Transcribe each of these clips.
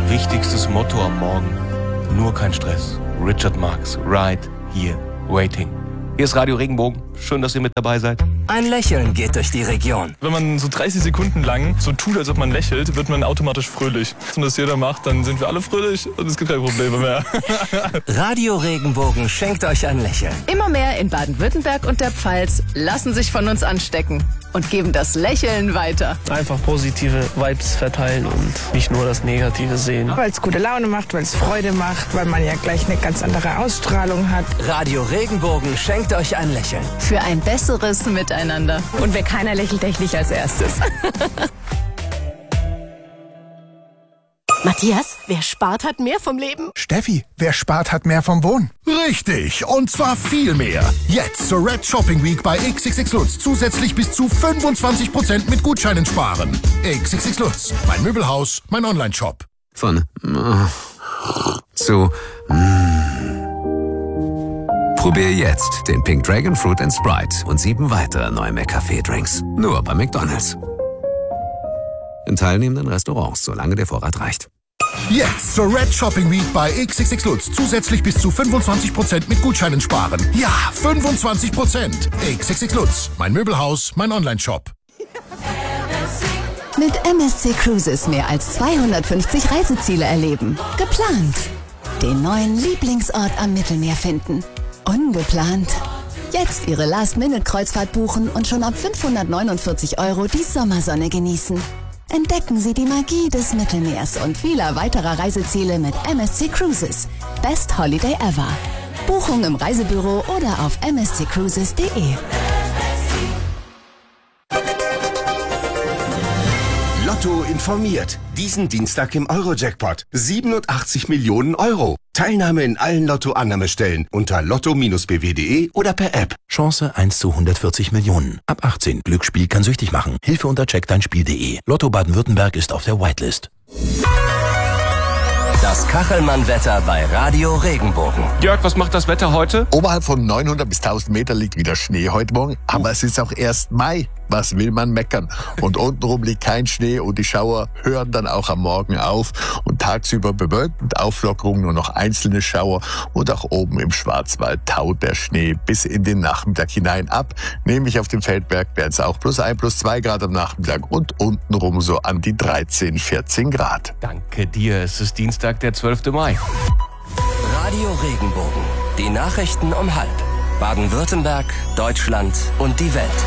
Wichtigstes Motto am Morgen: nur kein Stress. Richard Marx, right here, waiting. Hier ist Radio Regenbogen. Schön, dass ihr mit dabei seid. Ein Lächeln geht durch die Region. Wenn man so 30 Sekunden lang so tut, als ob man lächelt, wird man automatisch fröhlich. Wenn das jeder macht, dann sind wir alle fröhlich und es gibt keine Probleme mehr. Radio Regenbogen schenkt euch ein Lächeln. Immer mehr in Baden-Württemberg und der Pfalz lassen sich von uns anstecken und geben das Lächeln weiter. Einfach positive Vibes verteilen und nicht nur das Negative sehen. Weil es gute Laune macht, weil es Freude macht, weil man ja gleich eine ganz andere Ausstrahlung hat. Radio Regenbogen schenkt euch ein Lächeln. Für ein besseres Miteinander. Und wer keiner lächelt, der nicht als erstes. Matthias, wer spart, hat mehr vom Leben. Steffi, wer spart, hat mehr vom Wohnen. Richtig, und zwar viel mehr. Jetzt zur Red Shopping Week bei XXX Lutz zusätzlich bis zu 25% mit Gutscheinen sparen. XXX Lutz, mein Möbelhaus, mein Online-Shop. Von zu Probier jetzt den Pink Dragon Fruit & Sprite und 7 weitere neue McCafé-Drinks. Nur bei McDonald's. In teilnehmenden Restaurants, solange der Vorrat reicht. Jetzt zur Red Shopping Week bei XXX Lutz zusätzlich bis zu 25% mit Gutscheinen sparen. Ja, 25%. XXX Lutz, mein Möbelhaus, mein Online-Shop. Mit MSC Cruises mehr als 250 Reiseziele erleben. Geplant. Den neuen Lieblingsort am Mittelmeer finden. Ungeplant. Jetzt Ihre Last-Minute-Kreuzfahrt buchen und schon ab 549 € die Sommersonne genießen. Entdecken Sie die Magie des Mittelmeers und vieler weiterer Reiseziele mit MSC Cruises. Best Holiday ever. Buchung im Reisebüro oder auf msccruises.de. Lotto informiert. Diesen Dienstag im Euro-Jackpot. 87 Millionen €. Teilnahme in allen Lotto-Annahmestellen unter lotto-bw.de oder per App. Chance 1 zu 140 Millionen. Ab 18. Glücksspiel kann süchtig machen. Hilfe unter checkdeinspiel.de. Lotto Baden-Württemberg ist auf der Whitelist. Das Kachelmann-Wetter bei Radio Regenbogen. Jörg, was macht das Wetter heute? Oberhalb von 900 bis 1000 Meter liegt wieder Schnee heute Morgen. Aber es ist auch erst Mai. Was will man meckern? Und untenrum liegt kein Schnee und die Schauer hören dann auch am Morgen auf. Und tagsüber bewölkt mit Auflockerung nur noch einzelne Schauer. Und auch oben im Schwarzwald taut der Schnee bis in den Nachmittag hinein ab. Nämlich auf dem Feldberg wären es auch +1, +2 Grad am Nachmittag und untenrum so an die 13, 14 Grad. Danke dir, es ist Dienstag, der 12. Mai. Radio Regenbogen. Die Nachrichten um 12:30. Baden-Württemberg, Deutschland und die Welt.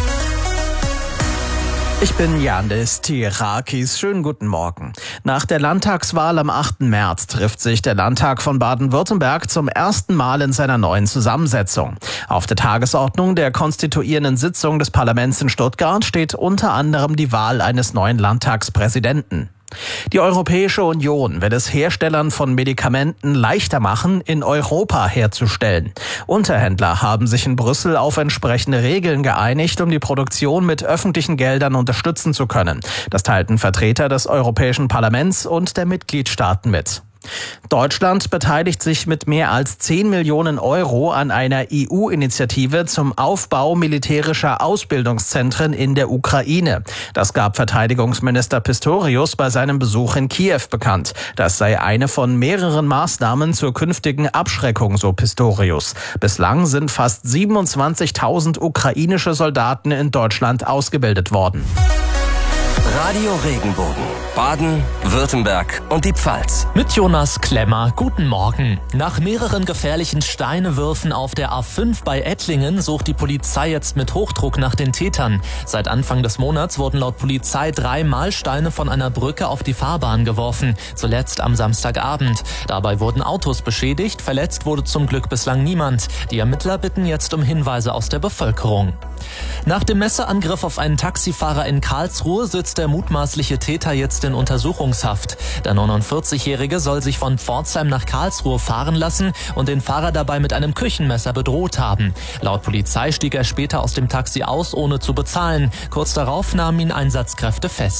Ich bin Yandis Tirakis. Schönen guten Morgen. Nach der Landtagswahl am 8. März trifft sich der Landtag von Baden-Württemberg zum ersten Mal in seiner neuen Zusammensetzung. Auf der Tagesordnung der konstituierenden Sitzung des Parlaments in Stuttgart steht unter anderem die Wahl eines neuen Landtagspräsidenten. Die Europäische Union will es Herstellern von Medikamenten leichter machen, in Europa herzustellen. Unterhändler haben sich in Brüssel auf entsprechende Regeln geeinigt, um die Produktion mit öffentlichen Geldern unterstützen zu können. Das teilten Vertreter des Europäischen Parlaments und der Mitgliedstaaten mit. Deutschland beteiligt sich mit mehr als 10 Millionen € an einer EU-Initiative zum Aufbau militärischer Ausbildungszentren in der Ukraine. Das gab Verteidigungsminister Pistorius bei seinem Besuch in Kiew bekannt. Das sei eine von mehreren Maßnahmen zur künftigen Abschreckung, so Pistorius. Bislang sind fast 27.000 ukrainische Soldaten in Deutschland ausgebildet worden. Radio Regenbogen. Baden, Württemberg und die Pfalz. Mit Jonas Klemmer, guten Morgen. Nach mehreren gefährlichen Steinewürfen auf der A5 bei Ettlingen sucht die Polizei jetzt mit Hochdruck nach den Tätern. Seit Anfang des Monats wurden laut Polizei 3 Mahlsteine von einer Brücke auf die Fahrbahn geworfen, zuletzt am Samstagabend. Dabei wurden Autos beschädigt, verletzt wurde zum Glück bislang niemand. Die Ermittler bitten jetzt um Hinweise aus der Bevölkerung. Nach dem Messerangriff auf einen Taxifahrer in Karlsruhe sitzt der mutmaßliche Täter jetzt in Untersuchungshaft. Der 49-Jährige soll sich von Pforzheim nach Karlsruhe fahren lassen und den Fahrer dabei mit einem Küchenmesser bedroht haben. Laut Polizei stieg er später aus dem Taxi aus, ohne zu bezahlen. Kurz darauf nahmen ihn Einsatzkräfte fest.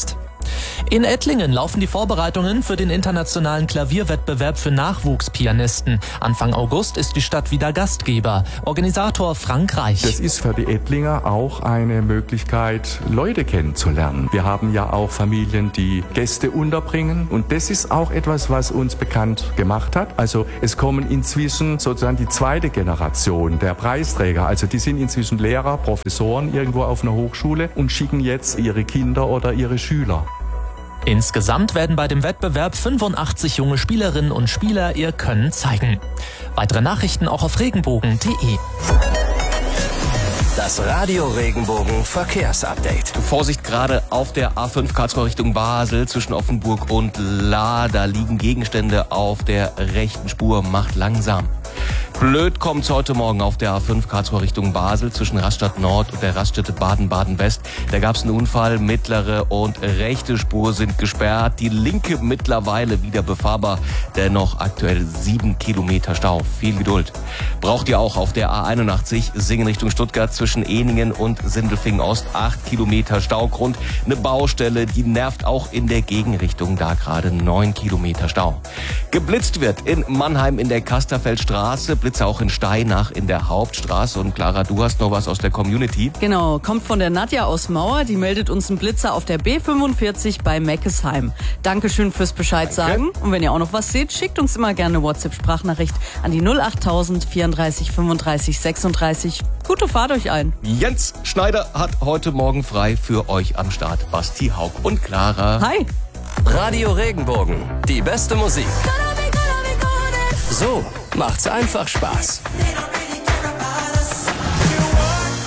In Ettlingen laufen die Vorbereitungen für den internationalen Klavierwettbewerb für Nachwuchspianisten. Anfang August ist die Stadt wieder Gastgeber. Organisator Frank Reich. Das ist für die Ettlinger auch eine Möglichkeit, Leute kennenzulernen. Wir haben ja auch Familien, die Gäste unterbringen. Und das ist auch etwas, was uns bekannt gemacht hat. Also es kommen inzwischen sozusagen die zweite Generation der Preisträger. Also die sind inzwischen Lehrer, Professoren irgendwo auf einer Hochschule und schicken jetzt ihre Kinder oder ihre Schüler. Insgesamt werden bei dem Wettbewerb 85 junge Spielerinnen und Spieler ihr Können zeigen. Weitere Nachrichten auch auf regenbogen.de. Das Radio Regenbogen Verkehrsupdate. Vorsicht gerade auf der A5 Karlsruhe Richtung Basel zwischen Offenburg und Lahr. Da liegen Gegenstände auf der rechten Spur. Macht langsam. Blöd kommt's heute Morgen auf der A5 Karlsruhe Richtung Basel zwischen Rastatt Nord und der Raststätte Baden-Baden-West. Da gab's einen Unfall, mittlere und rechte Spur sind gesperrt, die linke mittlerweile wieder befahrbar, dennoch aktuell 7 Kilometer Stau. Viel Geduld. Braucht ihr auch auf der A81 Singen Richtung Stuttgart zwischen Ehningen und Sindelfingen Ost 8 Kilometer Staugrund. Eine Baustelle, die nervt auch in der Gegenrichtung, da gerade 9 Kilometer Stau. Geblitzt wird in Mannheim in der Kasterfeldstraße, Blitze auch in Steinach in der Hauptstraße. Und Clara, du hast noch was aus der Community. Genau, kommt von der Nadja aus Mauer. Die meldet uns einen Blitzer auf der B45 bei Meckesheim. Dankeschön fürs Bescheid sagen. Und wenn ihr auch noch was seht, schickt uns immer gerne eine WhatsApp-Sprachnachricht an die 08000 34 35 36. Gute Fahrt euch allen. Jens Schneider hat heute Morgen frei für euch am Start. Basti, Haug und Clara. Hi. Radio Regenbogen, die beste Musik. So macht's einfach Spaß.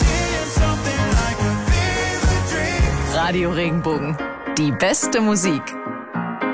Radio Regenbogen, die beste Musik.